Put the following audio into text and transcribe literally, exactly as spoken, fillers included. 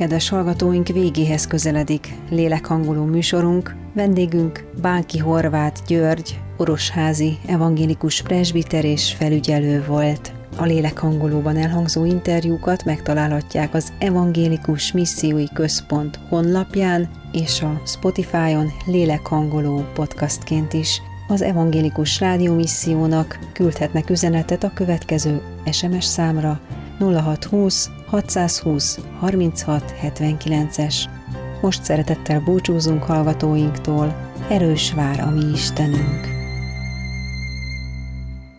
kedves hallgatóink, végéhez közeledik lélekhangoló műsorunk. Vendégünk Bánki Horváth György, orosházi evangélikus presbiter és felügyelő volt. A lélekhangolóban elhangzó interjúkat megtalálhatják az Evangélikus Missziói Központ honlapján és a Spotify-on lélekhangoló podcastként is. Az Evangélikus Rádiómissziónak küldhetnek üzenetet a következő es em es számra nulla hat húsz hatszázhúsz harminchat hetvenkilences. Most szeretettel búcsúzunk hallgatóinktól. Erős vár a mi Istenünk!